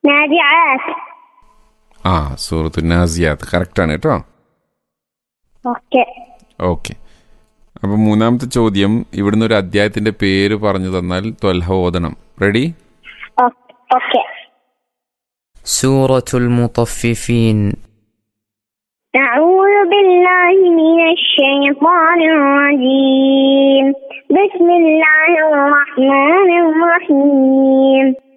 നാസിആത്ത്. സൂറത്തു നാസിയാത്ത് കറക്റ്റാണ് കേട്ടോ. ഓക്കെ. ഓക്കെ, അപ്പം മൂന്നാമത്തെ ചോദ്യം, ഇവിടുന്ന് ഒരു അധ്യായത്തിന്റെ പേര് പറഞ്ഞു തന്നാൽ ത്വൽഹ ഓതണം. റെഡി? ഓക്കെ. സൂറത്തുൽ മുത്തഫിഫീൻ. أعوذ بالله من الشيطان الرجيم. بسم الله الرحمن الرحيم.